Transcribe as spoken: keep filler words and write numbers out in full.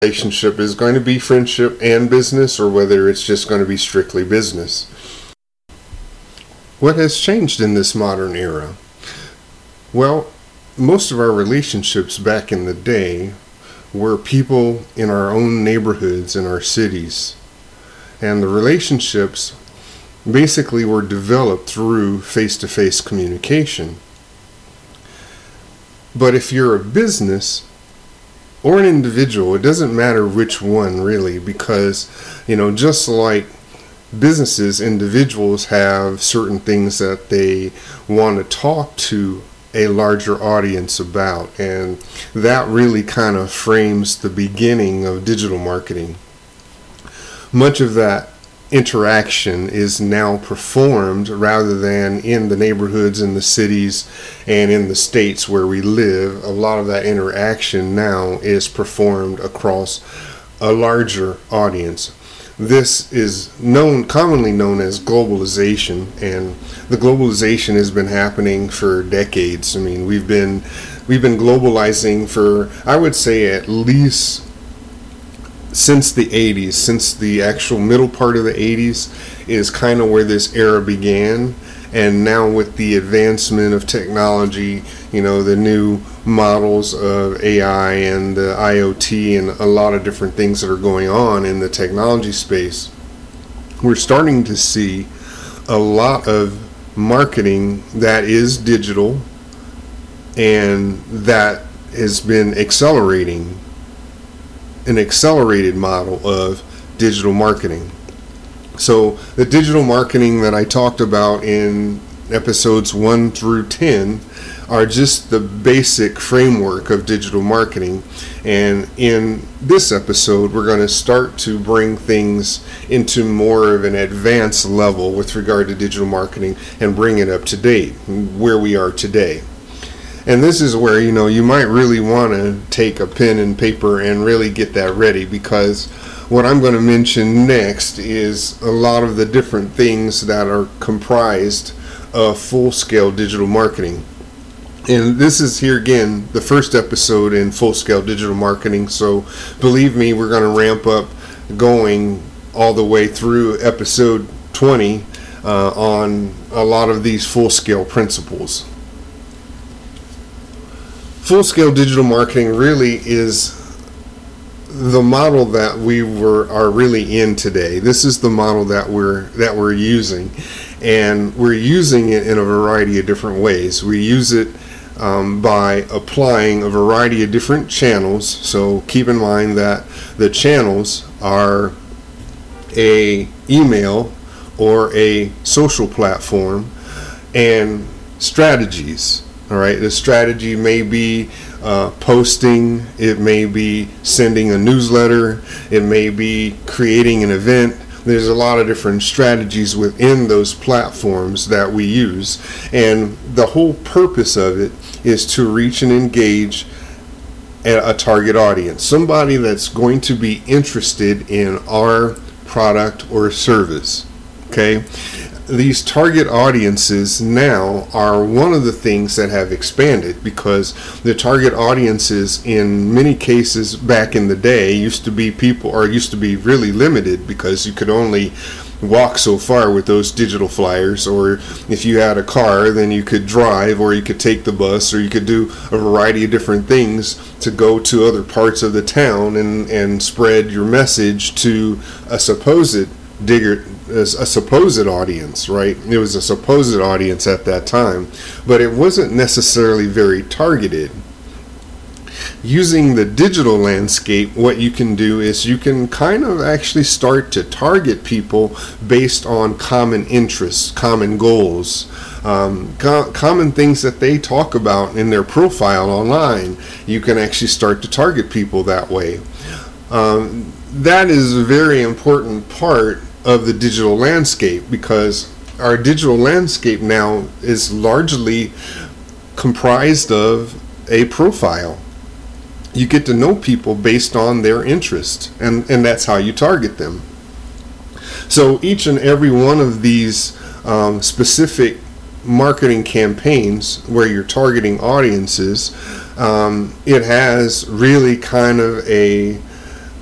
relationship is going to be friendship and business, or whether it's just going to be strictly business. What has changed in this modern era? Well, most of our relationships back in the day were people in our own neighborhoods, in our cities. And the relationships basically were developed through face-to-face communication. But if you're a business or an individual, it doesn't matter which one really, because, you know, just like businesses, individuals have certain things that they want to talk to a larger audience about, and that really kind of frames the beginning of digital marketing. Much of that interaction is now performed rather than in the neighborhoods, in the cities, and in the states where we live. A lot of that interaction now is performed across a larger audience. This is known, commonly known as globalization, and the globalization has been happening for decades. I mean, we've been we've been globalizing for, I would say, at least since the eighties, since the actual middle part of the eighties is kind of where this era began. And now with the advancement of technology, you know, the new models of A I and the I O T and a lot of different things that are going on in the technology space, we're starting to see a lot of marketing that is digital and that has been accelerating, an accelerated model of digital marketing. So the digital marketing that I talked about in episodes one through ten are just the basic framework of digital marketing. And in this episode, we're going to start to bring things into more of an advanced level with regard to digital marketing and bring it up to date where we are today. And this is where, you know, you might really want to take a pen and paper and really get that ready, because what I'm going to mention next is a lot of the different things that are comprised of full-scale digital marketing. And this is, here again, the first episode in full-scale digital marketing, so believe me, we're going to ramp up going all the way through episode twenty uh, on a lot of these full-scale principles. Full-scale digital marketing really is the model that we were are really in today. This is the model that we're that we're using, and we're using it in a variety of different ways. We use it um, by applying a variety of different channels. So keep in mind that the channels are a email or a social platform and strategies. All right, the strategy may be uh, posting, it may be sending a newsletter, it may be creating an event. There's a lot of different strategies within those platforms that we use. And the whole purpose of it is to reach and engage a target audience, somebody that's going to be interested in our product or service. Okay? These target audiences now are one of the things that have expanded, because the target audiences in many cases back in the day used to be people, or used to be really limited, because you could only walk so far with those digital flyers, or if you had a car then you could drive, or you could take the bus, or you could do a variety of different things to go to other parts of the town and, and spread your message to a supposed digger as a supposed audience, right? It was a supposed audience at that time, but it wasn't necessarily very targeted. Using the digital landscape, what you can do is you can kind of actually start to target people based on common interests, common goals, um, co- common things that they talk about in their profile online. You can actually start to target people that way. Um, that is a very important part of the digital landscape, because our digital landscape now is largely comprised of a profile. You get to know people based on their interest, and, and that's how you target them. So each and every one of these um, specific marketing campaigns where you're targeting audiences, um, it has really kind of a